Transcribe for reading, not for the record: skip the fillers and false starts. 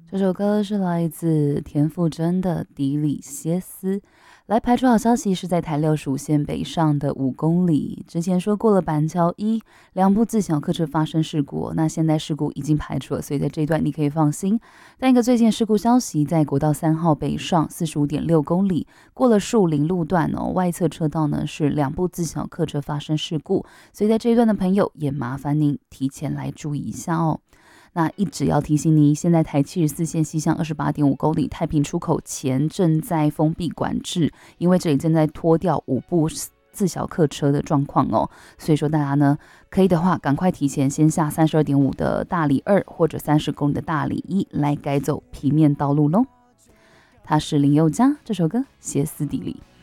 这首歌是来自田馥甄的《底里歇斯》。来排除好消息，是在台65线北上的5公里。之前说过了板桥一两部自小客车发生事故，那现在事故已经排除了，所以在这一段你可以放心。但一个最近事故消息，在国道3号北上45.6公里，过了树林路段哦，外侧车道呢是两部自小客车发生事故，所以在这一段的朋友也麻烦您提前来注意一下哦。那一直要提醒你，现在台74线西向28.5公里太平出口前正在封闭管制，因为这里正在拖掉5部自小客车的状况哦。所以说大家呢，可以的话赶快提前先下32.5的大里2或者30公里的大里1来改走平面道路咯。他是林宥嘉，这首歌歇斯底里。